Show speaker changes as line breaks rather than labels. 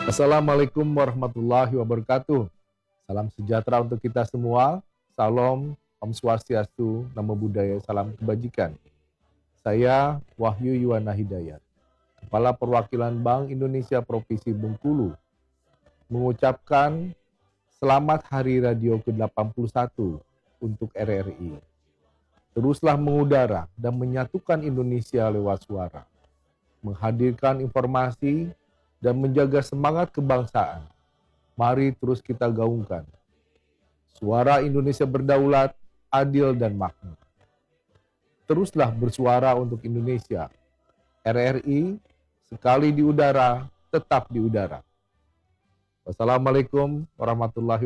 Assalamualaikum warahmatullahi wabarakatuh. Salam sejahtera untuk kita semua. Salam, Om Swastiastu, Namo Buddhaya, salam kebajikan. Saya Wahyu Yuwana Hidayat, Kepala Perwakilan Bank Indonesia Provinsi Bengkulu, mengucapkan Selamat Hari Radio ke-81 untuk RRI. Teruslah mengudara dan menyatukan Indonesia lewat suara, menghadirkan informasi dan menjaga semangat kebangsaan. Mari terus kita gaungkan. Suara Indonesia berdaulat, adil dan makmur. Teruslah bersuara untuk Indonesia. RRI sekali di udara, tetap di udara. Wassalamualaikum warahmatullahi wabarakatuh.